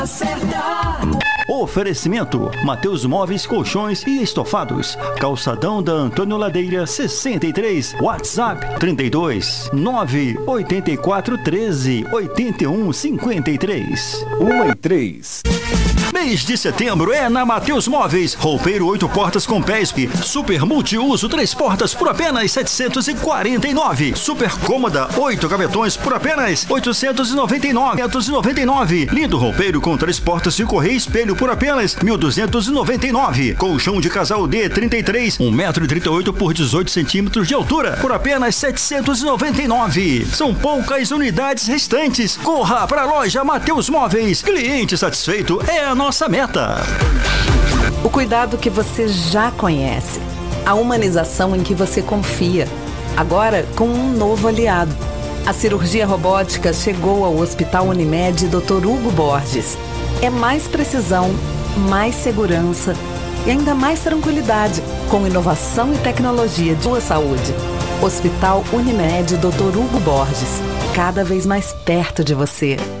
Oferecimento: Mateus Móveis, Colchões e Estofados. Calçadão da Antônio Ladeira 63. WhatsApp 32 984 13 81 53. 1 e 3. Mês de setembro é na Mateus Móveis. Roupeiro 8 portas com PESP. Super multiuso 3 portas por apenas 749. Super cômoda 8 gavetões por apenas 899. Lindo roupeiro com 3 portas de correia e espelho por apenas 1.299. Colchão de casal D 33, 1,38 m por 18 centímetros de altura por apenas 799. São poucas unidades restantes. Corra para a loja Mateus Móveis. Cliente satisfeito é a nossa meta. O cuidado que você já conhece, a humanização em que você confia, agora com um novo aliado. A cirurgia robótica chegou ao Hospital Unimed Dr. Hugo Borges. É mais precisão, mais segurança e ainda mais tranquilidade, com inovação e tecnologia de sua saúde. Hospital Unimed Dr. Hugo Borges, cada vez mais perto de você.